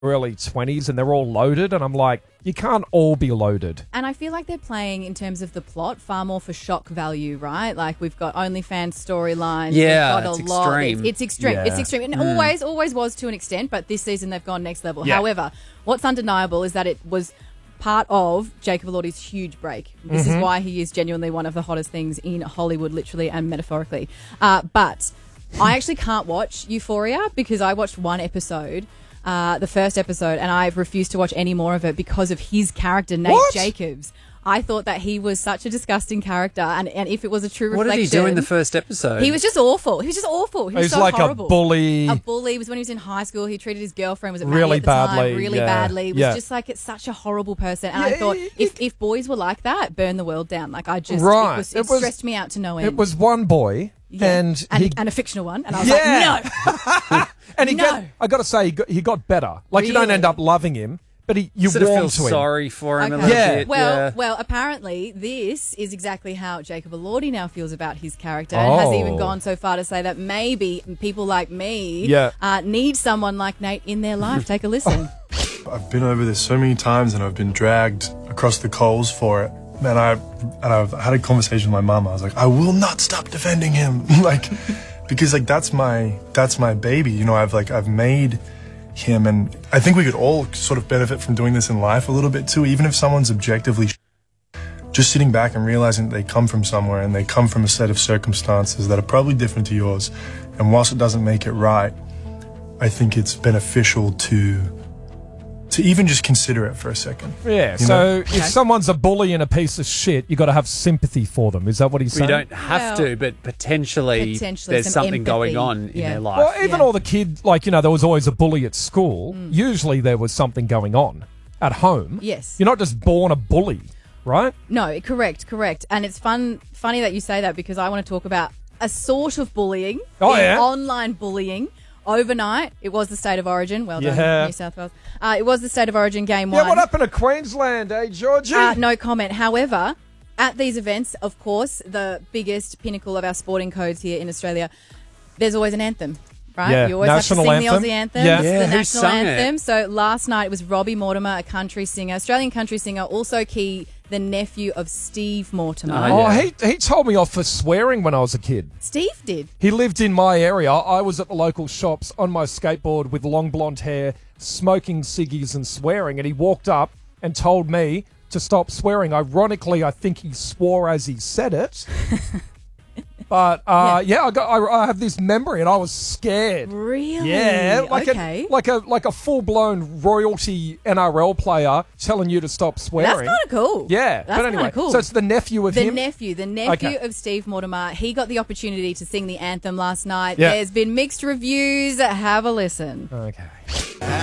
early 20s and they're all loaded, and I'm like, you can't all be loaded. And I feel like they're playing, in terms of the plot, far more for shock value, right? Like, we've got OnlyFans storylines. Yeah, we've got it's a lot. extreme. It's extreme. Yeah. It's extreme. And always was to an extent, but this season they've gone next level. Yeah. However, what's undeniable is that it was part of Jacob Elordi's huge break. This is why he is genuinely one of the hottest things in Hollywood, literally and metaphorically. But I actually can't watch Euphoria because I watched one episode, the first episode, and I've refused to watch any more of it because of his character, Nate What? Jacobs. I thought that he was such a disgusting character, and if it was a true What reflection... did he do in the first episode? He was just awful. He was He's so like horrible. a bully. A bully. It was when he was in high school. He treated his girlfriend, was it Really Maddie at the time, badly, really yeah. badly. It was Yeah. just like, it's such a horrible person. And I thought, if boys were like that, burn the world down. Like, it Right. stressed me out to no end. It was one boy, Yeah. and a fictional one. And I was Yeah. like, no. and he No. I got to say, he got better. Like, you don't Really? end up loving him, but you sort of warm feel to him. sorry for him a Okay. little Yeah. bit. Well, apparently this is exactly how Jacob Elordi now feels about his character, and has even gone so far to say that maybe people like me need someone like Nate in their life. Take a listen. I've been over this so many times and I've been dragged across the coals for it. And I've had a conversation with my mum. I was like, I will not stop defending him. Because that's my baby. You know, I've made him, and I think we could all sort of benefit from doing this in life a little bit too, even if someone's objectively just sitting back and realizing that they come from somewhere and they come from a set of circumstances that are probably different to yours. And whilst it doesn't make it right, I think it's beneficial to even just consider it for a second. Yeah, You so know? if someone's a bully and a piece of shit, you got to have sympathy for them. Is that what he's We saying? don't have to, but potentially there's some something empathy. going on in Yeah. their life. Well, even all the kids, there was always a bully at school. Usually there was something going on at home. Yes. You're not just born a bully, right? No, correct. And it's funny that you say that, because I want to talk about a sort of bullying. Oh, yeah? Online bullying. Overnight, it was the State of Origin. Well done, Yeah. New South Wales. It was the State of Origin game Yeah, one. what happened to Queensland, Georgie? No comment. However, at these events, of course, the biggest pinnacle of our sporting codes here in Australia, there's always an anthem. Right? Yeah, You always national have to sing anthem. the Aussie anthem. Yeah. It's Yeah, the who national sung it? anthem. So last night it was Robbie Mortimer, a country singer, Australian country singer, also key, the nephew of Steve Mortimer. Oh, yeah. He told me off for swearing when I was a kid. Steve did. He lived in my area. I was at the local shops on my skateboard with long blonde hair, smoking ciggies and swearing, and he walked up and told me to stop swearing. Ironically, I think he swore as he said it. But I have this memory, and I was scared. Really? Yeah, Okay. like a full blown royalty NRL player telling you to stop swearing. That's kind of cool. Yeah, That's but anyway, kinda cool. so it's the nephew of The him. nephew Okay. of Steve Mortimer. He got the opportunity to sing the anthem last night. Yeah. There's been mixed reviews. Have a listen. Okay.